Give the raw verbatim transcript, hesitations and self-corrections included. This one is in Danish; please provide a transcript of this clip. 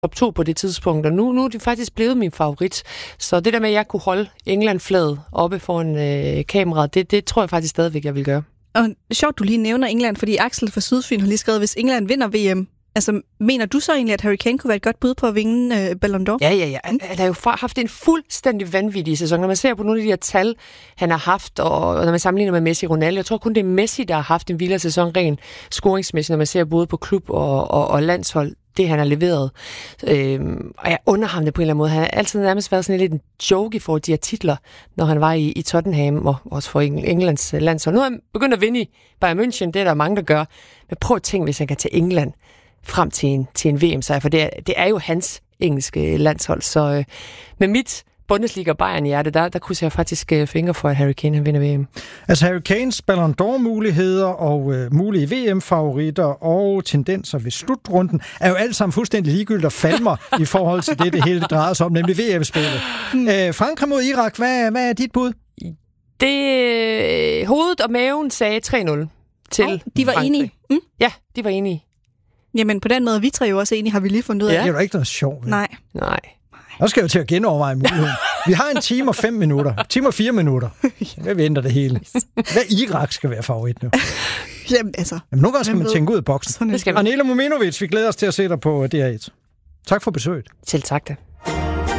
top to på det tidspunkt, og nu, nu er de faktisk blevet min favorit. Så det der med, at jeg kunne holde England-flaget oppe foran øh, kameraet, det, det tror jeg faktisk stadigvæk, jeg vil gøre. Og sjovt, du lige nævner England, fordi Axel fra Sydfyn har lige skrevet, hvis England vinder V M, altså mener du så egentlig, at Harry Kane kunne være et godt bud på at vinde øh, Ballon d'Or? Ja, ja, ja. Han, han har jo haft en fuldstændig vanvittig sæson. Når man ser på nogle af de her tal, han har haft, og, og når man sammenligner med Messi og Ronaldo, jeg tror kun, det er Messi, der har haft en vildere sæson rent scoringsmæssigt, når man ser både på klub og, og, og landshold, det han har leveret. Øhm, og jeg under ham det på en eller anden måde. Han har altid nærmest været sådan lidt en joke i forhold til de her titler, når han var i, i Tottenham, og også for Englands landshold. Nu har han begyndt at vinde i Bayern München, det er der mange, der gør. Men prøv at tænke, hvis han kan til England frem til en, til en V M-sejr, for det er, det er jo hans engelske landshold. Så øh, med mit Bundesliga Bayern-hjerte, der, der krydser jeg faktisk øh, fingre for, at Harry Kane han vinder V M. Altså Harry Kanes Ballon d'Or-muligheder og øh, mulige V M-favoritter og tendenser ved slutrunden er jo alt sammen fuldstændig ligegyldigt og falmer i forhold til det, det hele drejer sig om, nemlig V M-spillet. Hmm. Øh, Frankrig mod Irak, hvad, hvad er dit bud? Det øh, hovedet og maven sagde tre nul til oh, de var Frankrig. enige? Mm? Ja, de var enige. Jamen på den måde, vi tre jo også enige, har vi lige fundet ud af. Ja. Det er jo ikke noget sjovt. Nej. Nej. Nu skal jeg jo til at genoverveje muligheden. Vi har en time og fem minutter. En time og fire minutter. Hvad venter det hele? Hvad Irak skal være favorit nu? Jamen altså. Jamen, nogle gange skal man tænke ud af boksen. Det skal vi. Anela Mominovic, vi glæder os til at se dig på D R et. Tak for besøget. Selv tak da.